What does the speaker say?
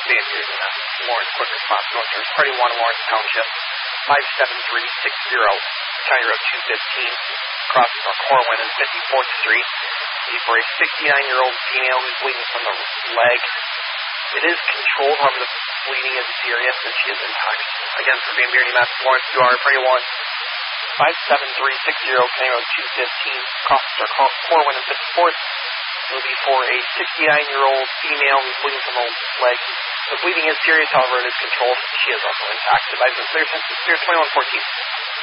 Van Buren, Lawrence Quick Response North Service, Party 1, Lawrence Township, 57360, County Road 215, crosses our Corwin and 54th Street. Need for a 69-year-old female who's bleeding from the leg. It is controlled, however the bleeding is serious and she is intact. Again, for Van Buren, Mass, Lawrence QR, Party 1, 57360, County Road 215, crosses our Corwin and 54th. Will be for a 69-year-old female who's bleeding from the leg. The bleeding is serious, however, it is controlled. She is also intact. Advisor clear since it's clear 2114.